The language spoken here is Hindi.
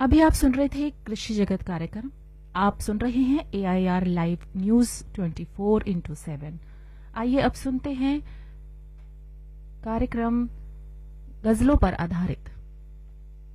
अभी आप सुन रहे थे कृषि जगत कार्यक्रम। आप सुन रहे हैं AIR लाइव न्यूज 24/7। आइए अब सुनते हैं कार्यक्रम गजलों पर आधारित।